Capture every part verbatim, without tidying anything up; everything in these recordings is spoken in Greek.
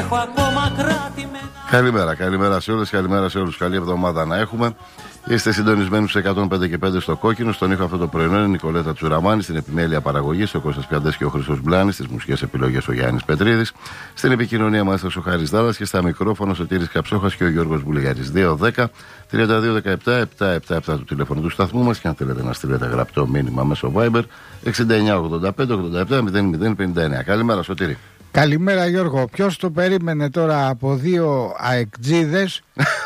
έχω ακόμα κράτημένα. Καλημέρα, καλημέρα σε όλες, καλημέρα σε όλους. Καλή εβδομάδα να έχουμε. Είστε συντονισμένοι στους εκατόν πέντε και πέντε στο Κόκκινο. Στον ήχο αυτό το πρωινό είναι η Νικολέτα Τσουραμάνη. Στην επιμέλεια παραγωγής ο Κώστας Πιαντές και ο Χρήστος Μπλάνης. Στις μουσικές επιλογές ο Γιάννης Πετρίδης. Στην επικοινωνία μας ο Χάρης Δάλλας. Και στα μικρόφωνα ο Σωτήρης Καψόχας και ο Γιώργος Μπουλεγιάρης. δύο δέκα τριάντα δύο δεκαεπτά επτακόσια εβδομήντα επτά του τηλέφωνου του σταθμού μας. Και αν θέλετε να στείλετε γραπτό μήνυμα μέσω Viber εξήντα εννιά ογδόντα πέντε ογδόντα επτά μηδέν μηδέν πενήντα εννιά. Καλημέρα, Σωτήρη. Καλημέρα, Γιώργο. Ποιος το περίμενε τώρα από δύο αεκτζίδες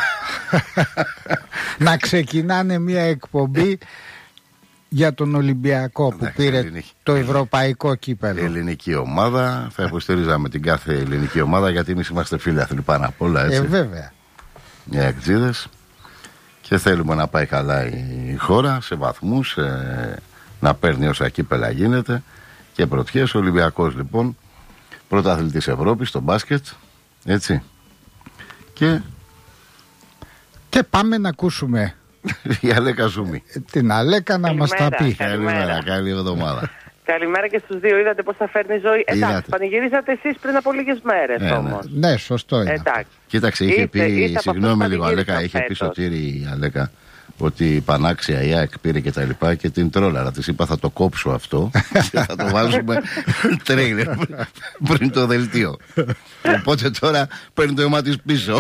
να ξεκινάνε μια εκπομπή για τον Ολυμπιακό που πήρε ελληνική, το ευρωπαϊκό κύπελλο. Η ελληνική ομάδα. Θα υποστηρίζαμε την κάθε ελληνική ομάδα, γιατί εμείς είμαστε φίλαθλοι πάνω απ' όλα, έτσι. Ε, βέβαια. Οι αεκτζίδες. Και θέλουμε να πάει καλά η χώρα σε βαθμούς, ε, να παίρνει όσα κύπελλα γίνεται και πρωτιές. Ο Ολυμπιακός λοιπόν πρωταθλητής Ευρώπης στο μπάσκετ, έτσι. Και Και πάμε να ακούσουμε η Αλέκα Ζούμη. την Αλέκα να μας τα πει. Καλημέρα, καλή εβδομάδα. Καλημέρα και στους δύο. Είδατε πώς θα φέρνει η ζωή. Εντάξει, πανηγυρίσατε εσείς πριν από λίγες μέρες ναι, όμως. Ναι, ναι, σωστό είναι. Εντάξει. Κοίταξε, είχε Είστε, πει, είστε συγγνώμη λίγο Αλέκα, είχε φέτος. πει Σωτήρη η Αλέκα ότι η πανάξια η ΑΕΚ πήρε και τα λοιπά και την τρόλαρα. Της είπα θα το κόψω αυτό και θα το βάζουμε τρέιλερ πριν το δελτίο. Οπότε τώρα παίρνει το αίμα της πίσω.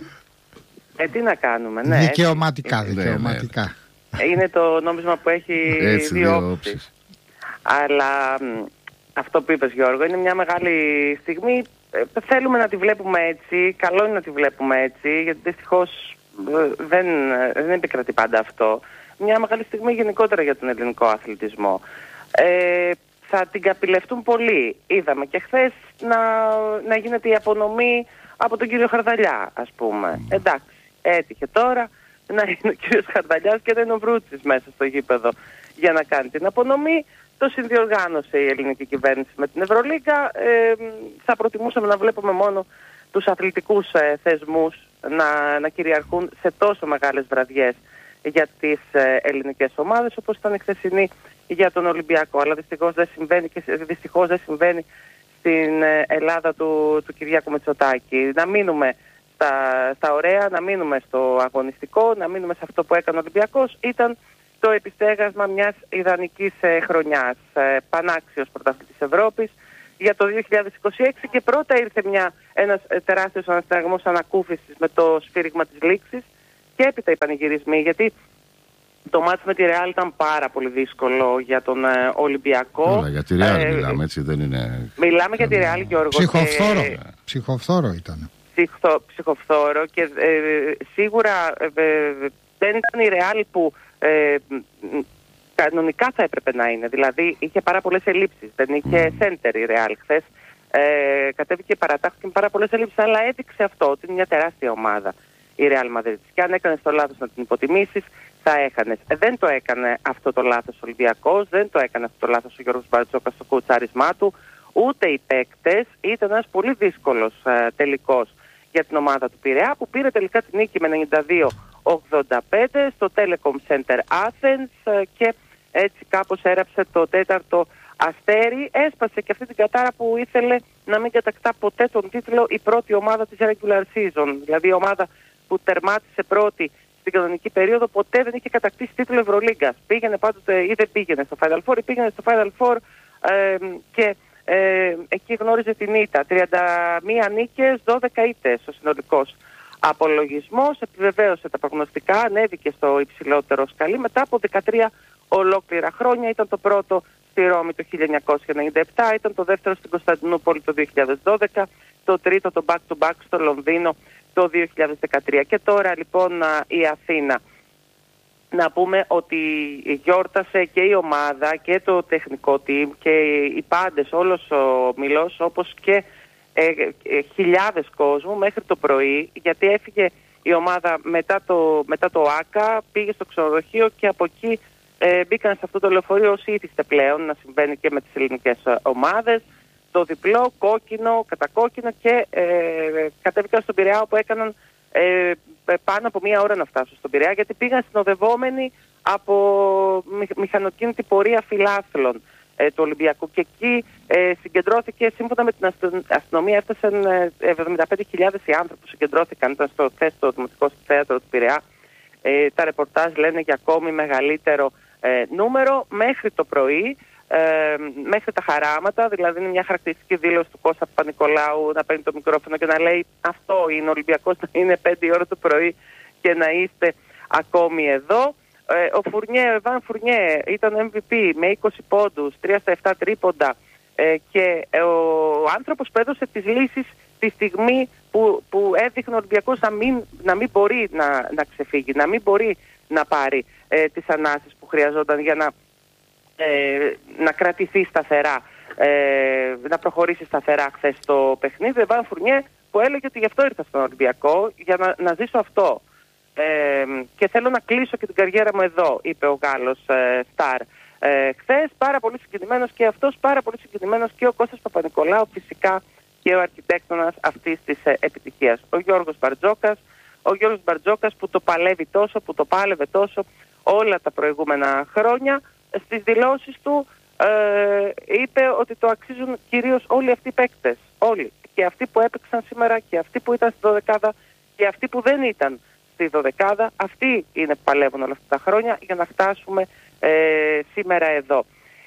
Ε, τι να κάνουμε, ναι. Δικαιωματικά, έτσι. δικαιωματικά. Είναι το νόμισμα που έχει Έτσι, δύο δύο όψεις. όψεις. Αλλά μ, αυτό που είπες, Γιώργο, είναι μια μεγάλη στιγμή. Ε, θέλουμε να τη βλέπουμε έτσι. Καλό είναι να τη βλέπουμε έτσι, γιατί δυστυχώς ε, δεν, δεν επικρατεί πάντα αυτό. Μια μεγάλη στιγμή γενικότερα για τον ελληνικό αθλητισμό. Ε, θα την καπηλευτούν πολύ. Είδαμε και χθες να, να γίνεται η απονομή από τον κύριο Χαρδαλιά, ας πούμε. Mm. Εντάξει, έτυχε τώρα να είναι ο κύριος Χαρδαλιάς και να είναι ο Βρούτσης μέσα στο γήπεδο για να κάνει την απονομή. Το συνδιοργάνωσε η ελληνική κυβέρνηση με την Ευρωλίγκα. Ε, θα προτιμούσαμε να βλέπουμε μόνο τους αθλητικούς ε, θεσμούς να, να κυριαρχούν σε τόσο μεγάλες βραδιές για τις ε, ελληνικές ομάδες, όπως ήταν η χθεσινή για τον Ολυμπιακό. Αλλά δυστυχώς δεν συμβαίνει, και δυστυχώς δεν συμβαίνει στην ε, Ελλάδα του, του Κυριάκου Μητσοτάκη. Να μείνουμε στα, στα ωραία, να μείνουμε στο αγωνιστικό, να μείνουμε σε αυτό που έκανε ο Ολυμπιακός. Ήταν το επιστέγασμα μιας ιδανικής ε, χρονιάς, ε, πανάξιος πρωταθλητής Ευρώπης για το δύο χιλιάδες είκοσι έξι, και πρώτα ήρθε μια, ένας ε, τεράστιος αναστραγμός ανακούφισης με το σφύριγμα της λήξης και έπειτα οι πανηγυρισμοί, γιατί το μάτς με τη Ρεάλ ήταν πάρα πολύ δύσκολο για τον ε, Ολυμπιακό. Όλα, για τη Ρεάλ ε, μιλάμε, έτσι δεν είναι... Μιλάμε για τη Ρεάλ, Γιώργο. Ψυχοφθόρο, και... ψυχοφθόρο ήταν. Ψυχο, ψυχοφθόρο και ε, σίγουρα ε, ε, δεν ήταν η Ρεάλ που ε, κανονικά θα έπρεπε να είναι. Δηλαδή είχε πάρα πολλές ελλείψεις. Δεν είχε center η Ρεάλ χθες. Ε, κατέβηκε, παρατάχθηκε με πάρα πολλές ελλείψεις, αλλά έδειξε αυτό ότι είναι μια τεράστια ομάδα η Ρεάλ Μαδρίτης. Και αν έκανες το λάθος να την υποτιμήσεις, θα έχανες. Ε, δεν το έκανε αυτό το λάθος ο Ολυμπιακός, δεν το έκανε αυτό το λάθος ο Γιώργος Μπαρτζόκας στο κουτσάρισμά του, ούτε οι παίκτες. Ήταν ένας πολύ δύσκολος ε, τελικός για την ομάδα του Πειραιά, που πήρε τελικά την νίκη με ενενήντα δύο ογδόντα πέντε στο Telecom Center Athens ε, και έτσι κάπως έραψε το τέταρτο αστέρι. Έσπασε και αυτή την κατάρα που ήθελε να μην κατακτά ποτέ τον τίτλο η πρώτη ομάδα της regular season. Δηλαδή η ομάδα που τερμάτισε πρώτη στην κανονική περίοδο ποτέ δεν είχε κατακτήσει τίτλο Ευρωλίγκας. Πήγαινε πάντοτε ή δεν πήγαινε στο Final Four ή πήγαινε στο Final Four ε, και ε, εκεί γνώριζε την ήττα. τριάντα μία νίκες, δώδεκα ήττες ο συνολικός απολογισμός. Επιβεβαίωσε τα προγνωστικά, ανέβηκε στο υψηλότερο σκαλί μετά από δεκατρία ολόκληρα χρόνια. Ήταν το πρώτο στη Ρώμη το χίλια εννιακόσια ενενήντα επτά, ήταν το δεύτερο στην Κωνσταντινούπολη το δύο χιλιάδες δώδεκα, το τρίτο το back to back στο Λονδίνο το δύο χιλιάδες δεκατρία. Και τώρα λοιπόν η Αθήνα. Να πούμε ότι γιόρτασε και η ομάδα και το τεχνικό team και οι πάντες, όλος ο μιλός, όπως και ε, ε, χιλιάδες κόσμου μέχρι το πρωί, γιατί έφυγε η ομάδα μετά το, μετά το ΆΚΑ, πήγε στο ξενοδοχείο και από εκεί ε, μπήκαν σε αυτό το λεωφορείο όσοι ήθιστε πλέον να συμβαίνει και με τις ελληνικές ομάδες. Το διπλό, κόκκινο, κατακόκκινο και ε, κατέβηκαν στον Πειραιά, όπου έκαναν ε, πάνω από μία ώρα να φτάσουν στον Πειραιά, γιατί πήγαν συνοδευόμενοι από μη, μηχανοκίνητη πορεία φιλάθλων. ε, του Ολυμπιακού. Και εκεί ε, συγκεντρώθηκε, σύμφωνα με την αστυνομία, έφτασαν ε, εβδομήντα πέντε χιλιάδες οι άνθρωποι που συγκεντρώθηκαν. Ήταν στο χθες στο Δημοτικό Θέατρο του Πειραιά. Ε, τα ρεπορτάζ λένε για ακόμη μεγαλύτερο ε, νούμερο μέχρι το πρωί. Ε, μέχρι τα χαράματα, δηλαδή είναι μια χαρακτηριστική δήλωση του Κώστα Παπα-Νικολάου να παίρνει το μικρόφωνο και να λέει αυτό είναι ο Ολυμπιακός, να είναι πέντε η ώρα το πρωί και να είστε ακόμη εδώ. Ε, ο Φουρνιέ, ο Εβάν Φουρνιέ ήταν εμ βι πι με είκοσι πόντους, τρία στα επτά τρίποντα ε, και ε, ο άνθρωπος που έδωσε τις λύσεις τη στιγμή που, που έδειχνε ο Ολυμπιακός να μην, να μην μπορεί να, να ξεφύγει, να μην μπορεί να πάρει ε, τις ανάσεις που χρειαζόταν για να Ε, να κρατηθεί σταθερά, ε, να προχωρήσει σταθερά χθες το παιχνίδι. Εβάν Φουρνιέ που έλεγε ότι γι' αυτό ήρθα στον Ολυμπιακό, για να, να ζήσω αυτό. Ε, και θέλω να κλείσω και την καριέρα μου εδώ, είπε ο Γάλλος ε, Σταρ. Ε, χθες πάρα πολύ συγκινημένος και αυτός, πάρα πολύ συγκινημένος και ο Κώστας Παπα-Νικολάου, φυσικά και ο αρχιτέκτονας αυτής της ε, επιτυχίας. Ο Γιώργος Μπαρτζόκας, ο Γιώργος Μπαρτζόκας που το παλεύει τόσο, που το πάλευε τόσο όλα τα προηγούμενα χρόνια. Στις δηλώσεις του ε, είπε ότι το αξίζουν κυρίως όλοι αυτοί οι παίκτες. Όλοι. Και αυτοί που έπαιξαν σήμερα και αυτοί που ήταν στη δωδεκάδα και αυτοί που δεν ήταν στη δωδεκάδα. Αυτοί είναι που παλεύουν όλα αυτά τα χρόνια για να φτάσουμε ε, σήμερα εδώ.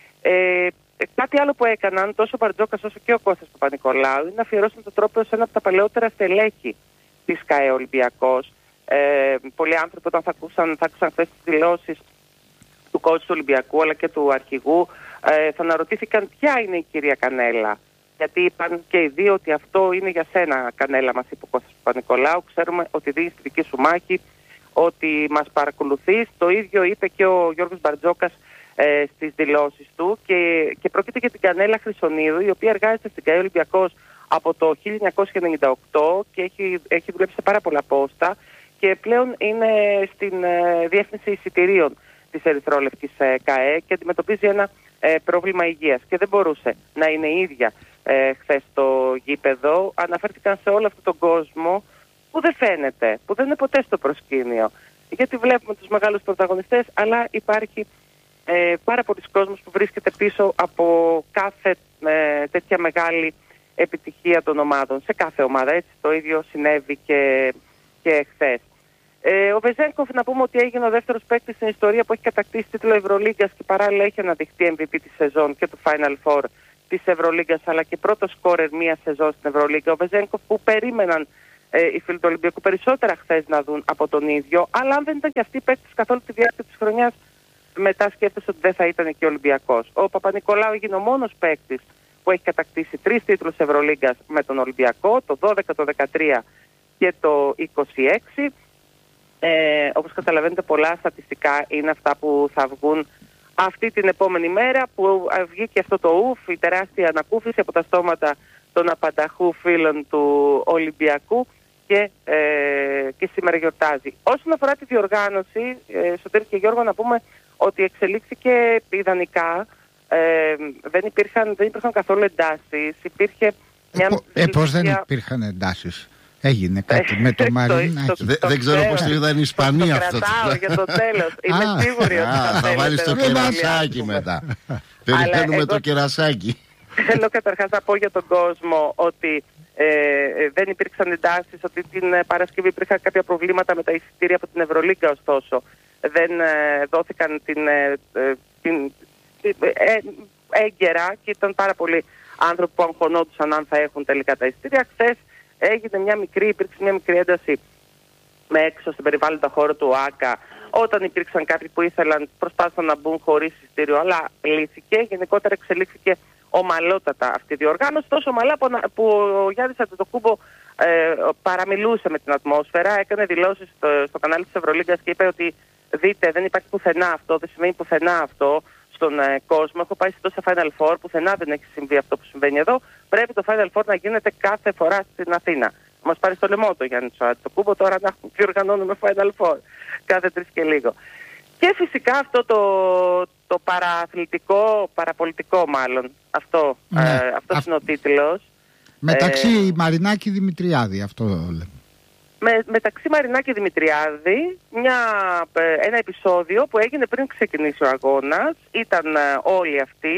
Ε, κάτι άλλο που έκαναν τόσο ο Μπαρτζόκας όσο και ο Κώστας Παπα-Νικολάου είναι να αφιερώσουν τον τρόπο σε ένα από τα παλαιότερα στελέχη της ΚΑΕ Ολυμπιακός. Ε, πολλοί άνθρωποι όταν θα ακούσαν, θα ακούσαν χθες τις δηλώσεις του coach του Ολυμπιακού αλλά και του αρχηγού ε, θα αναρωτήθηκαν ποια είναι η κυρία Κανέλα, γιατί είπαν και οι δύο ότι αυτό είναι για σένα, Κανέλα, μας είπε ο Κώστας Παπα-Νικολάου. Ξέρουμε ότι δίνεις τη δική σου μάχη, ότι μας παρακολουθείς. Το ίδιο είπε και ο Γιώργος Μπαρτζόκας ε, στις δηλώσεις του και, και πρόκειται για την Κανέλα Χρυσονίδου, η οποία εργάζεται στην ΚΑΕ Ολυμπιακός από το χίλια εννιακόσια ενενήντα οκτώ και έχει, έχει δουλέψει σε πάρα πολλά πόστα και πλέον είναι στην ε, διεύθυνση εισιτηρίων της Ερυθρόλευκης ε, ΚΑΕ και αντιμετωπίζει ένα ε, πρόβλημα υγείας και δεν μπορούσε να είναι η ίδια ε, χθες στο γήπεδο. Αναφέρθηκαν σε όλο αυτόν τον κόσμο που δεν φαίνεται, που δεν είναι ποτέ στο προσκήνιο, γιατί βλέπουμε τους μεγάλους πρωταγωνιστές, αλλά υπάρχει ε, πάρα πολλοί κόσμος που βρίσκεται πίσω από κάθε ε, τέτοια μεγάλη επιτυχία των ομάδων, σε κάθε ομάδα. Έτσι το ίδιο συνέβη και, και χθες. Ε, ο Βεζένκοφ, να πούμε ότι έγινε ο δεύτερος παίκτης στην ιστορία που έχει κατακτήσει τίτλο Ευρωλίγκας και παράλληλα έχει αναδειχθεί εμ βι πι της σεζόν και του Final Four της Ευρωλίγκας, αλλά και πρώτο σκόρερ μία σεζόν στην Ευρωλίγκα. Ο Βεζένκοφ που περίμεναν ε, οι φίλοι του Ολυμπιακού περισσότερα χθες να δουν από τον ίδιο, αλλά αν δεν ήταν και αυτοί οι παίκτες καθ' όλη τη διάρκεια της χρονιάς, μετά σκέφτεσαι ότι δεν θα ήταν και ο Ολυμπιακός. Ο Παπα-Νικολάου έγινε ο μόνος παίκτης που έχει κατακτήσει τρεις τίτλους Ευρωλίγκας με τον Ολυμπιακό, το δώδεκα, το δεκατρία και το είκοσι έξι. Ε, όπως καταλαβαίνετε, πολλά στατιστικά είναι αυτά που θα βγουν αυτή την επόμενη μέρα, που βγήκε αυτό το ουφ, η τεράστια ανακούφιση από τα στόματα των απανταχού φίλων του Ολυμπιακού και, ε, και σήμερα γιορτάζει. Όσον αφορά τη διοργάνωση, ε, Σωτήρη και Γιώργο, να πούμε ότι εξελίχθηκε ιδανικά. Ε, δεν, υπήρχαν, δεν υπήρχαν καθόλου εντάσεις. Υπήρχε μια ε, ε, πώς δεν υπήρχαν εντάσεις? Έγινε κάτι με το Μαρινάκι. Δεν ξέρω πώς το είδαν οι Ισπανοί αυτό. Το κρατάω για το τέλος. Είμαι σίγουρη ότι θα θα βάλεις το κερασάκι μετά. Περιμένουμε το κερασάκι. Θέλω καταρχάς να πω για τον κόσμο ότι ε, δεν υπήρξαν εντάσεις, ότι την Παρασκευή υπήρχαν κάποια προβλήματα με τα εισιτήρια από την Ευρωλίγκα, ωστόσο δεν ε, δόθηκαν την, ε, την ε, έγκαιρα και ήταν πάρα πολλοί άνθρωποι που αγχωνόντουσαν αν θα έχουν τελικά τα εισιτήρια. Χθες έγινε μια μικρή, υπήρξε μια μικρή ένταση με έξω στην περιβάλλοντα χώρο του ΟΑΚΑ, όταν υπήρξαν κάποιοι που ήθελαν, προσπάθησαν να μπουν χωρίς εισιτήριο, αλλά λύθηκε. Γενικότερα εξελίχθηκε ομαλότατα αυτή η διοργάνωση, τόσο ομαλά που ο Γιάννης Αντετοκούμπο ε, παραμιλούσε με την ατμόσφαιρα, έκανε δηλώσεις στο, στο κανάλι της Ευρωλίγκας και είπε ότι δείτε, δεν υπάρχει πουθενά αυτό, δεν σημαίνει πουθενά αυτό στον ε, κόσμο. Έχω πάει σε τόσα Final Four, πουθενά δεν έχει συμβεί αυτό που συμβαίνει εδώ. Πρέπει το Final Four να γίνεται κάθε φορά στην Αθήνα. Μας πάρει στο λαιμό το Γιάννη Αντετοκούμπο τώρα να διοργανώνουμε Final Four κάθε τρεις και λίγο. Και φυσικά αυτό το, το παραθλητικό, παραπολιτικό μάλλον, αυτό, ναι, ε, αυτός α... είναι ο τίτλος. Μεταξύ ε... Μαρινάκη Δημητριάδη, αυτό λέμε. Με, μεταξύ Μαρινάκη Δημητριάδη, μια, ένα επεισόδιο που έγινε πριν ξεκινήσει ο αγώνας. Ήταν ε, όλοι αυτοί,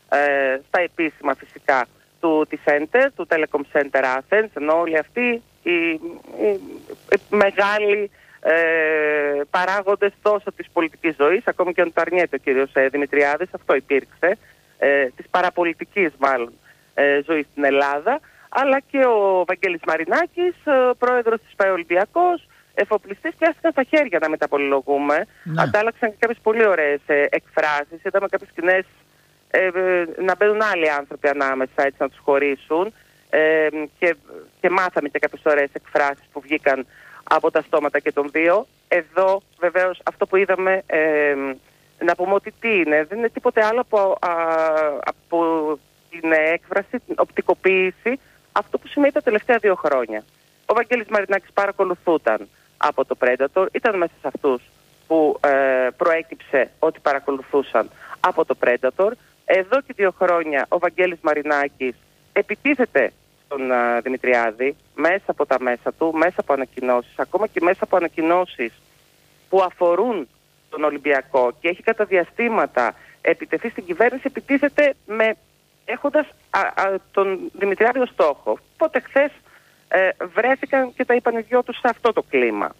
ε, στα επίσημα φυσικά του T-Center, του Telecom Center Athens, ενώ όλοι αυτοί οι, οι, οι μεγάλοι ε, παράγοντες τόσο της πολιτικής ζωής, ακόμη και αν το αρνιέται ο κύριος ε, Δημητριάδης, αυτό υπήρξε, ε, της παραπολιτικής μάλλον ε, ζωής στην Ελλάδα, αλλά και ο Βαγγέλης Μαρινάκης, ε, πρόεδρος της ΠΑΕ Ολυμπιακός, εφοπλιστής, πιάστηκαν στα χέρια να μεταπολυλογούμε. Ναι. Αντάλλαξαν και κάποιες πολύ ωραίες ε, εκφράσεις, είδαμε κάποιες σκηνές ε, ε, να μπαίνουν άλλοι άνθρωποι ανάμεσα, έτσι να τους χωρίσουν, ε, και, και μάθαμε και κάποιες ωραίες εκφράσεις που βγήκαν από τα στόματα και των δύο. Εδώ βεβαίως αυτό που είδαμε, ε, να πούμε ότι τι είναι, δεν είναι τίποτε άλλο από, α, από την έκφραση, την οπτικοποίηση, αυτό που σημαίνει τα τελευταία δύο χρόνια. Ο Βαγγέλης Μαρινάκης παρακολουθούταν από το Predator, ήταν μέσα σε αυτούς που ε, προέκυψε ότι παρακολουθούσαν από το Predator. Εδώ και δύο χρόνια ο Βαγγέλης Μαρινάκης επιτίθεται στον uh, Δημητριάδη μέσα από τα μέσα του, μέσα από ανακοινώσεις, ακόμα και μέσα από ανακοινώσεις που αφορούν τον Ολυμπιακό, και έχει κατά διαστήματα επιτεθεί στην κυβέρνηση, επιτίθεται με, έχοντας α, α, τον Δημητριάδη ως στόχο. Οπότε χθες ε, βρέθηκαν και τα είπαν οι δυο τους σε αυτό το κλίμα.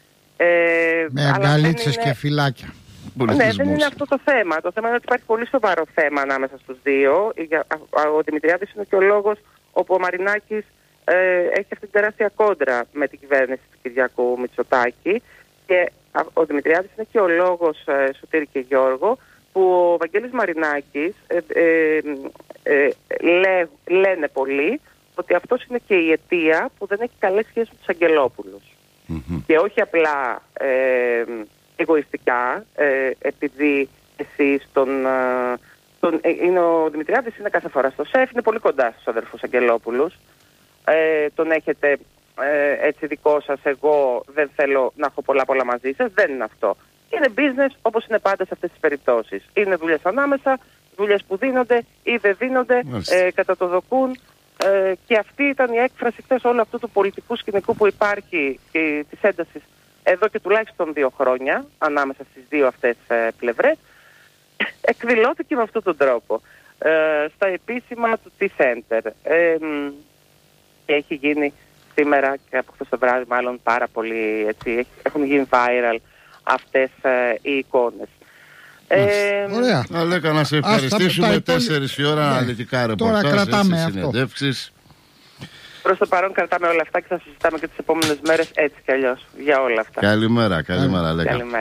Ε, με αγκαλίτσες είναι... και φυλάκια. Ναι, δεν είναι αυτό το θέμα. Το θέμα είναι ότι υπάρχει πολύ σοβαρό θέμα ανάμεσα στους δύο. Ο Δημητριάδης είναι και ο λόγος όπου ο Μαρινάκης ε, έχει αυτή την τεράστια κόντρα με την κυβέρνηση του Κυριάκου Μητσοτάκη, και ο Δημητριάδης είναι και ο λόγος, ε, Σωτήρη και Γιώργο, που ο Βαγγέλης Μαρινάκης ε, ε, ε, λέ, λένε πολλοί ότι αυτός είναι και η αιτία που δεν έχει καλές σχέσεις με τους Αγγελόπουλους. Mm-hmm. Και όχι απλά ε, εγωιστικά, ε, επειδή εσείς τον... Ε, τον ε, είναι ο Δημητριάδης είναι κάθε φορά στο σεφ, είναι πολύ κοντά στους αδερφούς Αγγελόπουλους. Ε, τον έχετε ε, έτσι δικό σας, εγώ δεν θέλω να έχω πολλά πολλά μαζί σας, δεν είναι αυτό. Είναι business όπως είναι πάντα σε αυτές τις περιπτώσεις. Είναι δουλειές ανάμεσα, δουλειές που δίνονται ή δεν δίνονται, ε, κατά το δοκούν. Ε, και αυτή ήταν η έκφραση χθες όλου αυτού του πολιτικού σκηνικού που υπάρχει και της έντασης εδώ και τουλάχιστον δύο χρόνια ανάμεσα στις δύο αυτές ε, πλευρές. Εκδηλώθηκε με αυτόν τον τρόπο ε, στα επίσημα του T-Center. Ε, και έχει γίνει σήμερα και από χθες το βράδυ μάλλον πάρα πολύ, έτσι, έχουν γίνει viral αυτές ε, οι εικόνες. Ε, Ωραία. Αλέκα, να σε ευχαριστήσουμε. Τέσσερις η ώρα, ναι, αναλυτικά ρεπορτάζ, συνεντεύξεις. Προς το παρόν κρατάμε όλα αυτά και θα συζητάμε και τις επόμενες μέρες έτσι κι αλλιώς για όλα αυτά. Καλημέρα, καλημέρα, Αλέκα.